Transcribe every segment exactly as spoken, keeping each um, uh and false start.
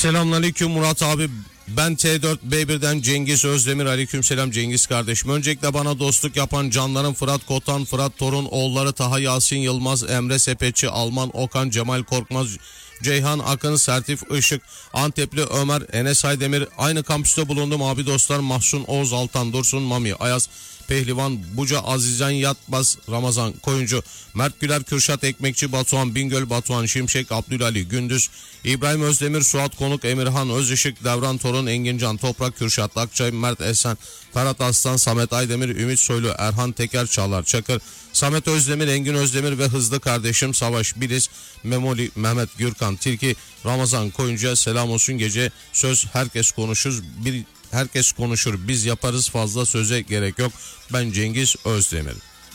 Selamünaleyküm Murat abi. Ben T dört B bir'den Cengiz Özdemir. Aleykümselam Cengiz kardeşim. Öncelikle bana dostluk yapan canlarım Fırat Kotan, Fırat Torun, oğulları Taha Yasin Yılmaz, Emre Sepetçi, Alman Okan, Cemal Korkmaz, Ceyhan Akın, Sertif Işık, Antepli Ömer, Enes Aydemir. Aynı kampüste bulundum abi dostlar Mahsun, Oğuz, Altan, Dursun, Mami, Ayaz, Pehlivan, Buca, Azizcan Yatmaz, Ramazan Koyuncu, Mert Güler, Kürşat Ekmekçi, Batuhan Bingöl, Batuhan Şimşek, Abdülali Gündüz, İbrahim Özdemir, Suat Konuk, Emirhan Özışık, Devran Torun, Engincan Toprak, Kürşat Akçay, Mert Esen, Ferhat Aslan, Samet Aydemir, Ümit Soylu, Erhan Teker, Çağlar Çakır, Samet Özdemir, Engin Özdemir ve hızlı kardeşim Savaş Biliz, Memoli, Mehmet Gürkan Tilki, Ramazan Koyuncu'ya selam olsun. Gece söz herkes konuşur, bir herkes konuşur, biz yaparız, fazla söze gerek yok. Ben Cengiz Özdemir.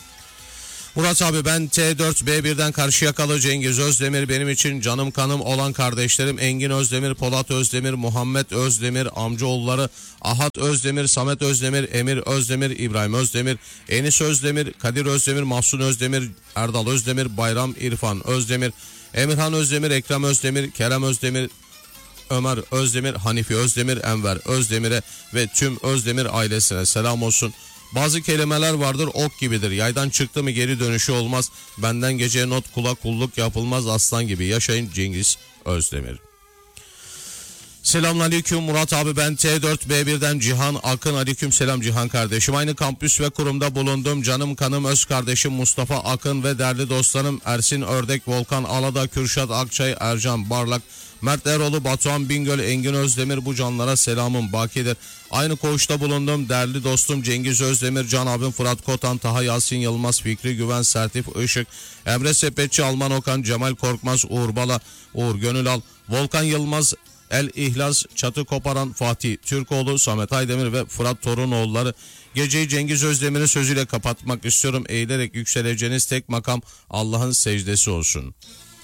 Murat abi ben T dört B bir'den Karşıyakalı Cengiz Özdemir. Benim için canım kanım olan kardeşlerim Engin Özdemir, Polat Özdemir, Muhammed Özdemir, amcaoğulları Ahat Özdemir, Samet Özdemir, Emir Özdemir, İbrahim Özdemir, Enis Özdemir, Kadir Özdemir, Mahsun Özdemir, Erdal Özdemir, Bayram İrfan Özdemir, Emirhan Özdemir, Ekrem Özdemir, Kerem Özdemir, Ömer Özdemir, Hanifi Özdemir, Enver Özdemir'e ve tüm Özdemir ailesine selam olsun. Bazı kelimeler vardır, ok gibidir. Yaydan çıktı mı geri dönüşü olmaz. Benden geceye not, kula kulluk yapılmaz, aslan gibi yaşayın. Cengiz Özdemir. Selamünaleyküm Murat abi, ben T dört B bir'den Cihan Akın. Aleykümselam Cihan kardeşim. Aynı kampüs ve kurumda bulundum. Canım kanım öz kardeşim Mustafa Akın ve değerli dostlarım Ersin Ördek, Volkan Alada, Kürşat Akçay, Ercan Barlak, Mert Eroğlu, Batuhan Bingöl, Engin Özdemir, bu canlara selamım bakidir. Aynı koğuşta bulundum. Değerli dostum Cengiz Özdemir, Can abim Fırat Kotan, Taha Yasin Yılmaz, Fikri Güven, Sertif Işık, Emre Sepetçi, Alman Okan, Cemal Korkmaz, Uğur Bala, Uğur Gönülal, Volkan Yılmaz, El İhlas, Çatı Koparan, Fatih Türkoğlu, Samet Aydemir ve Fırat Torunoğulları. Geceyi Cengiz Özdemir'in sözüyle kapatmak istiyorum. Eğilerek yükseleceğiniz tek makam Allah'ın secdesi olsun.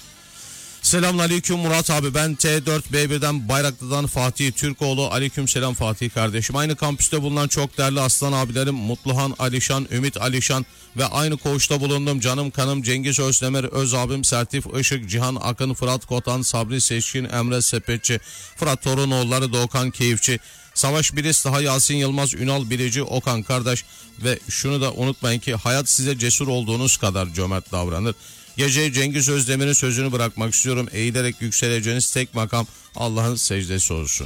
Selamünaleyküm Murat abi, ben T dört B bir'den Bayraklı'dan Fatih Türkoğlu. Aleykümselam Fatih kardeşim. Aynı kampüste bulunan çok değerli aslan abilerim Mutluhan Alişan, Ümit Alişan ve aynı koğuşta bulundum canım kanım Cengiz Özdemir, öz abim Sertif Işık, Cihan Akın, Fırat Kotan, Sabri Seçkin, Emre Sepetçi, Fırat Torunoğulları, Doğukan Keyifçi, Savaş Biliz, Taha Yasin Yılmaz, Ünal Bilici, Okan kardeş ve şunu da unutmayın ki hayat size cesur olduğunuz kadar cömert davranır. Gece Cengiz Özdemir'in sözünü bırakmak istiyorum. Eğilerek yükseleceğiniz tek makam Allah'ın secdesi olsun.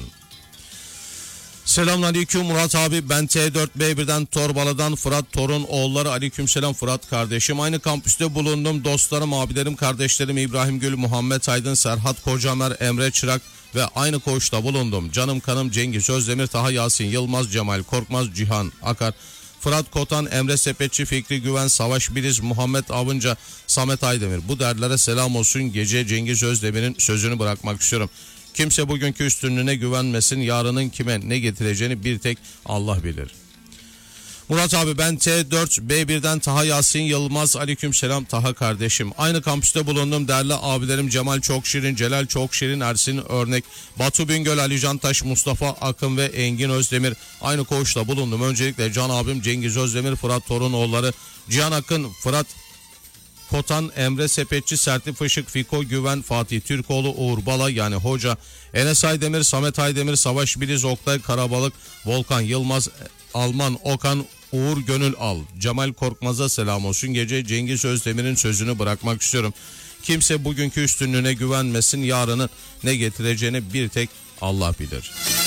Selamünaleyküm Murat abi, ben T dört B bir'den Torbalı'dan Fırat Torun oğulları. Aleykümselam Fırat kardeşim. Aynı kampüste bulundum. Dostlarım, abilerim, kardeşlerim İbrahim Gül, Muhammed Aydın, Serhat Kocamer, Emre Çırak ve aynı koğuşta bulundum. Canım kanım Cengiz Özdemir, Taha Yasin Yılmaz, Cemal Korkmaz, Cihan Akar, Fırat Kotan, Emre Sepetçi, Fikri Güven, Savaş Biliz, Muhammed Avınca, Samet Aydemir. Bu derlere selam olsun. Gece Cengiz Özdemir'in sözünü bırakmak istiyorum. Kimse bugünkü üstünlüğüne güvenmesin. Yarının kime ne getireceğini bir tek Allah bilir. Murat abi ben T dört B bir'den Taha Yasin Yılmaz. Aleykümselam Taha kardeşim. Aynı kampüste bulundum değerli abilerim Cemal Çokşirin, Celal Çokşirin, Ersin Örnek, Batu Bingöl, Ali Cantaş, Mustafa Akın ve Engin Özdemir. Aynı koğuşta bulundum. Öncelikle can abim Cengiz Özdemir, Fırat Torunoğulları, Cihan Akın, Fırat Kotan, Emre Sepetçi, Sertif Işık, Fiko Güven, Fatih Türkoğlu, Uğur Bala yani Hoca, Enes Aydemir, Samet Aydemir, Savaş Biliz, Oktay Karabalık, Volkan Yılmaz, Alman Okan, Uğur Gönül Al, Cemal Korkmaz'a selam olsun. Gece Cengiz Özdemir'in sözünü bırakmak istiyorum. Kimse bugünkü üstünlüğüne güvenmesin. Yarının ne getireceğini bir tek Allah bilir.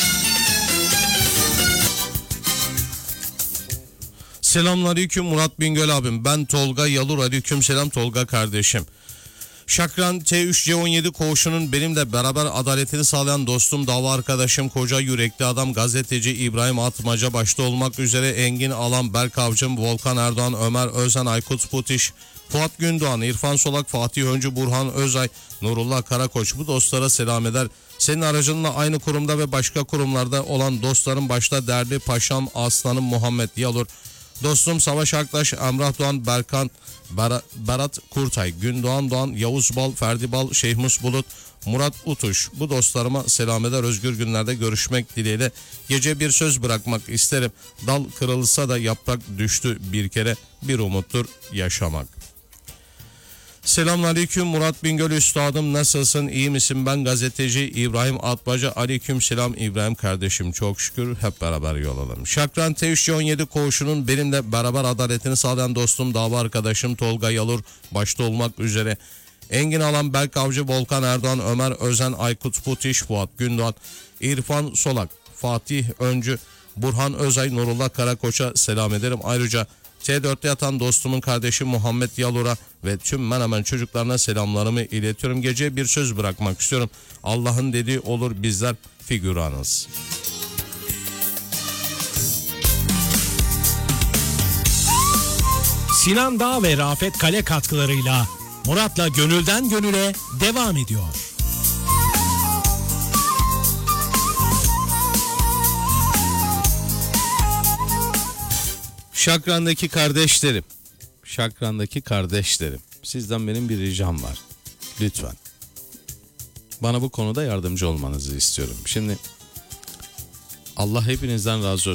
Selamünaleyküm Murat Bingöl abim. Ben Tolga Yalur. Aleykümselam Tolga kardeşim. Şakran T üç C on yedi koğuşunun benimle beraber adaletini sağlayan dostum, dava arkadaşım, koca yürekli adam, gazeteci İbrahim Atmaca başta olmak üzere Engin Alan, Berk Avcım, Volkan Erdoğan, Ömer Özen, Aykut Putiş, Fuat Gündoğan, İrfan Solak, Fatih Öncü, Burhan Özay, Nurullah Karakoç, bu dostlara selam eder. Senin aracınla aynı kurumda ve başka kurumlarda olan dostlarım başta değerli paşam, aslanım Muhammed Yalur, dostum Savaş Aktaş, Emrah Doğan, Berkan, Ber- Berat Kurtay, Gündoğan Doğan, Yavuz Bal, Ferdi Bal, Şeyhmus Bulut, Murat Utuş, bu dostlarıma selam eder. Özgür günlerde görüşmek dileğiyle. Gece bir söz bırakmak isterim. Dal kırılsa da yaprak düştü bir kere, bir umuttur yaşamak. Selamünaleyküm Murat Bingöl üstadım, nasılsın, iyi misin? Ben gazeteci İbrahim Atmaca. Aleyküm selam İbrahim kardeşim, çok şükür, hep beraber yol alalım. Şakran T üç on yedi koğuşunun benimle beraber adaletini sağlayan dostum, dava arkadaşım Tolga Yalur başta olmak üzere Engin Alan, Berk Avcı, Volkan Erdoğan, Ömer Özen, Aykut Putiş, Fuat Gündoğan, İrfan Solak, Fatih Öncü, Burhan Özay, Nurullah Karakoç'a selam ederim. Ayrıca T dörtte yatan dostumun kardeşi Muhammed Yalur'a ve tüm Menemen çocuklarına selamlarımı iletiyorum. Gece bir söz bırakmak istiyorum. Allah'ın dediği olur, bizler figüranız. Sinan Dağ ve Rafet Kale katkılarıyla Murat'la Gönülden Gönüle devam ediyor. Şakran'daki kardeşlerim, Şakran'daki kardeşlerim, sizden benim bir ricam var. Lütfen. Bana bu konuda yardımcı olmanızı istiyorum. Şimdi Allah hepinizden razı olsun.